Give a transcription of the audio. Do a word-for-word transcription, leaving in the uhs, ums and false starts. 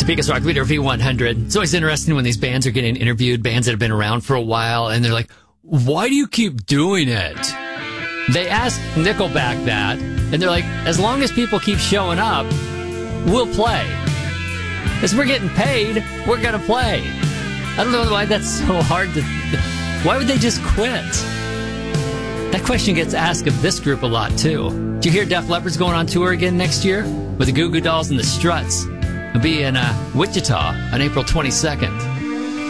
Topeka's Rock Leader V one hundred. It's always interesting when these bands are getting interviewed, bands that have been around for a while, and they're like, why do you keep doing it? They asked Nickelback that, and they're like, as long as people keep showing up, we'll play. As we're getting paid, we're going to play. I don't know why that's so hard to... Why would they just quit? That question gets asked of this group a lot, too. Did you hear Def Leppard's going on tour again next year? With the Goo Goo Dolls and the Struts. It'll be in uh, Wichita on April twenty-second.